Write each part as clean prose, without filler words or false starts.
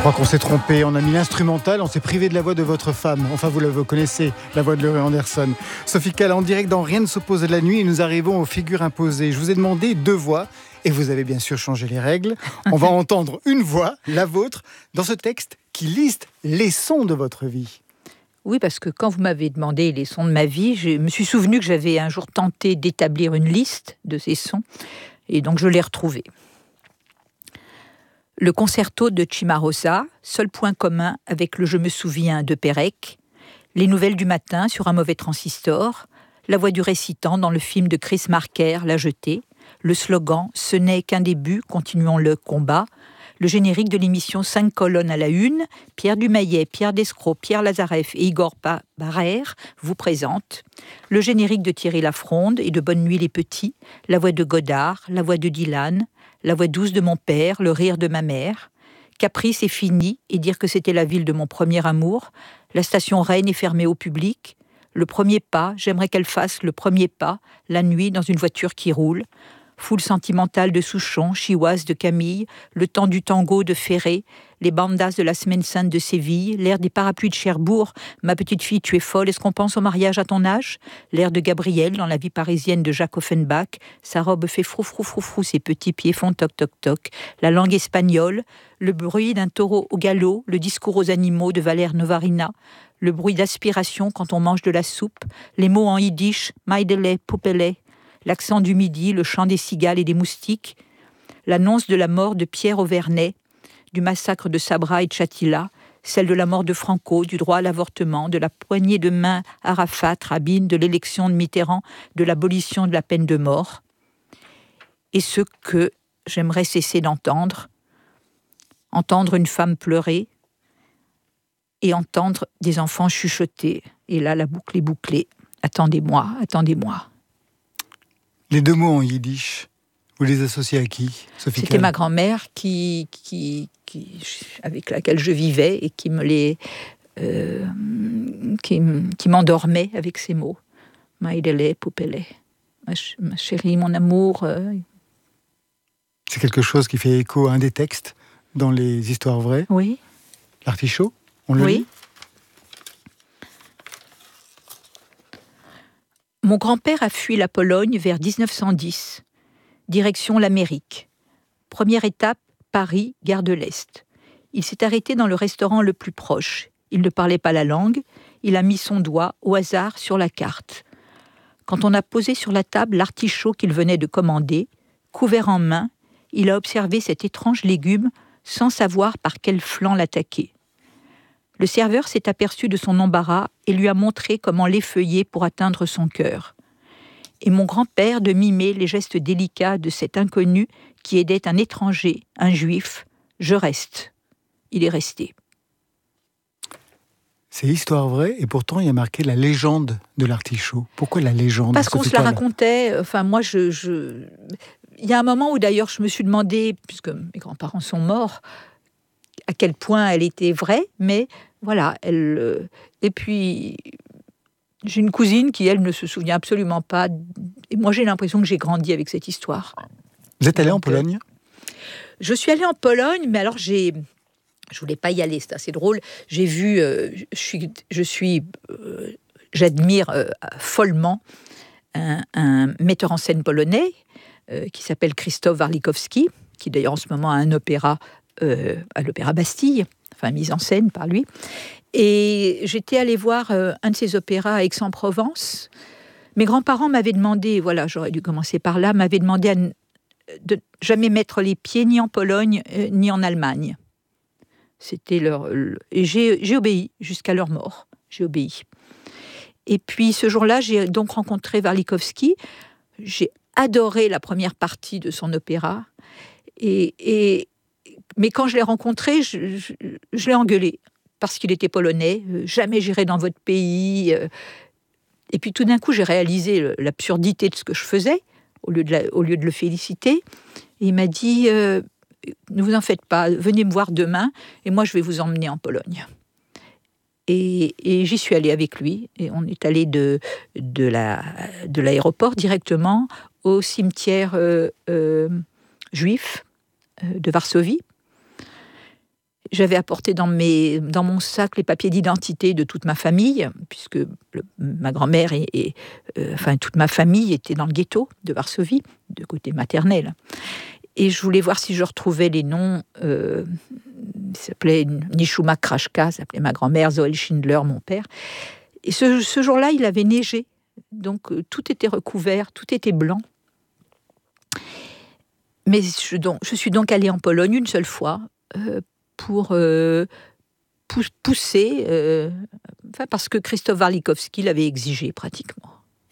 crois qu'on s'est trompé, on a mis l'instrumental, on s'est privé de la voix de votre femme. Enfin, vous la connaissez, la voix de Laurie Anderson. Sophie Calle, en direct dans Rien ne s'oppose à la nuit, et nous arrivons aux figures imposées. Je vous ai demandé 2 voix, et vous avez bien sûr changé les règles. On va entendre une voix, la vôtre, dans ce texte qui liste les sons de votre vie. Oui, parce que quand vous m'avez demandé les sons de ma vie, je me suis souvenu que j'avais un jour tenté d'établir une liste de ces sons, et donc je l'ai retrouvé. Le concerto de Cimarosa, seul point commun avec le Je me souviens de Pérec, les nouvelles du matin sur un mauvais transistor, la voix du récitant dans le film de Chris Marker, La Jetée, le slogan « Ce n'est qu'un début, continuons le combat », le générique de l'émission 5 colonnes à la une, Pierre Dumayet, Pierre Descrocs, Pierre Lazareff et Igor Barrère vous présentent, le générique de Thierry Lafronde et de Bonne nuit les petits, la voix de Godard, la voix de Dylan, la voix douce de mon père, le rire de ma mère, Caprice est fini et dire que c'était la ville de mon premier amour, la station Rennes est fermée au public, le premier pas, j'aimerais qu'elle fasse le premier pas, la nuit dans une voiture qui roule, Foule sentimentale de Souchon, Chihuas de Camille, le temps du tango de Ferré, les bandas de la Semaine Sainte de Séville, l'air des parapluies de Cherbourg, ma petite fille tu es folle, est-ce qu'on pense au mariage à ton âge? L'air de Gabriel dans la vie parisienne de Jacques Offenbach, sa robe fait frou frou frou frou, ses petits pieds font toc toc toc, la langue espagnole, le bruit d'un taureau au galop, le discours aux animaux de Valère Novarina, le bruit d'aspiration quand on mange de la soupe, les mots en yiddish, maïdele, poupele, l'accent du midi, le chant des cigales et des moustiques, l'annonce de la mort de Pierre Auvernais, du massacre de Sabra et de Chatila, celle de la mort de Franco, du droit à l'avortement, de la poignée de main Arafat, Rabin, de l'élection de Mitterrand, de l'abolition de la peine de mort. Et ce que j'aimerais cesser d'entendre, entendre une femme pleurer et entendre des enfants chuchoter. Et là, la boucle est bouclée. Attendez-moi, attendez-moi. Les 2 mots en yiddish, vous les associez à qui, Sophie Calle ? C'était ma grand-mère avec laquelle je vivais et qui me les, qui m'endormait avec ces mots. Maïdele, poupele, ma chérie, mon amour. C'est quelque chose qui fait écho à un des textes dans les histoires vraies. Oui. L'Artichaut, on le lit ? Mon grand-père a fui la Pologne vers 1910. Direction l'Amérique. Première étape, Paris, gare de l'Est. Il s'est arrêté dans le restaurant le plus proche. Il ne parlait pas la langue. Il a mis son doigt, au hasard, sur la carte. Quand on a posé sur la table l'artichaut qu'il venait de commander, couvert en main, il a observé cet étrange légume sans savoir par quel flanc l'attaquer. Le serveur s'est aperçu de son embarras et lui a montré comment l'effeuiller pour atteindre son cœur. Et mon grand-père de mimer les gestes délicats de cet inconnu qui aidait un étranger, un juif. Je reste. Il est resté. C'est histoire vraie et pourtant il y a marqué la légende de l'artichaut. Pourquoi la légende ? Parce qu'on se la racontait. Enfin, moi, il y a un moment où d'ailleurs je me suis demandé, puisque mes grands-parents sont morts, à quel point elle était vraie, mais voilà, et puis, j'ai une cousine qui, elle, ne se souvient absolument pas, et moi j'ai l'impression que j'ai grandi avec cette histoire. Vous êtes allée en Pologne ? Je suis allée en Pologne, mais alors je voulais pas y aller, c'est assez drôle. J'ai vu, j'admire follement un metteur en scène polonais qui s'appelle Krzysztof Warlikowski, qui d'ailleurs en ce moment a un opéra à l'Opéra Bastille, enfin mise en scène par lui. Et j'étais allée voir un de ses opéras à Aix-en-Provence. Mes grands-parents m'avaient demandé, voilà, j'aurais dû commencer par là, m'avaient demandé de jamais mettre les pieds ni en Pologne ni en Allemagne. C'était et j'ai obéi jusqu'à leur mort. J'ai obéi. Et puis ce jour-là, j'ai donc rencontré Warlikowski. J'ai adoré la première partie de son opéra. Mais quand je l'ai rencontré, je l'ai engueulé parce qu'il était polonais. Jamais j'irai dans votre pays. Et puis tout d'un coup, j'ai réalisé l'absurdité de ce que je faisais au lieu de le féliciter. Et il m'a dit ne vous en faites pas, venez me voir demain et moi je vais vous emmener en Pologne. Et j'y suis allée avec lui et on est allé de l'aéroport directement au cimetière juif de Varsovie. J'avais apporté dans mon sac les papiers d'identité de toute ma famille, puisque ma grand-mère et toute ma famille était dans le ghetto de Varsovie, de côté maternel. Et je voulais voir si je retrouvais les noms. Il s'appelait Nishuma Krashka, s'appelait ma grand-mère, Zoel Schindler, mon père. Et ce jour-là, il avait neigé. Donc tout était recouvert, tout était blanc. Mais je suis donc allée en Pologne une seule fois pour pousser, parce que Krzysztof Warlikowski l'avait exigé pratiquement.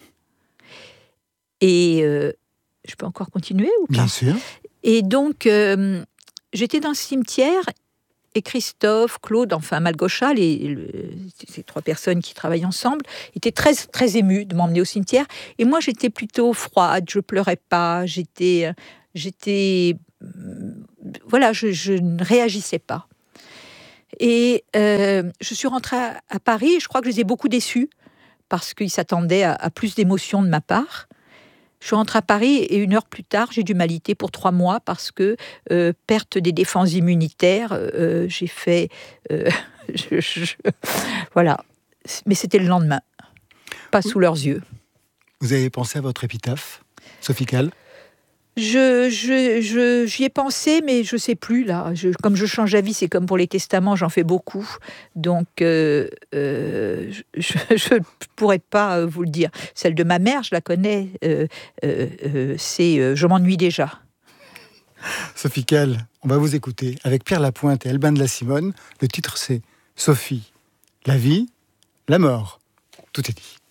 Et je peux encore continuer ou pas ? Bien sûr. Et donc, j'étais dans le cimetière et Christophe, Claude, Malgocha, ces 3 personnes qui travaillent ensemble, étaient très, très émus de m'emmener au cimetière. Et moi, j'étais plutôt froide, je pleurais pas, je ne réagissais pas. Et je suis rentrée à Paris et je crois que je les ai beaucoup déçus parce qu'ils s'attendaient à plus d'émotions de ma part. Je suis rentrée à Paris et 1 heure plus tard, j'ai dû m'aliter pour 3 mois parce que perte des défenses immunitaires, j'ai fait... voilà. Mais c'était le lendemain, pas sous leurs yeux. Vous avez pensé à votre épitaphe, Sophie Calle ? J'y ai pensé, mais je ne sais plus, là. Comme je change d'avis, c'est comme pour les testaments, j'en fais beaucoup. Donc, je ne pourrais pas vous le dire. Celle de ma mère, je la connais, c'est « Je m'ennuie déjà ». Sophie Calle, on va vous écouter avec Pierre Lapointe et Albin de la Simone. Le titre, c'est « Sophie, la vie, la mort ». Tout est dit.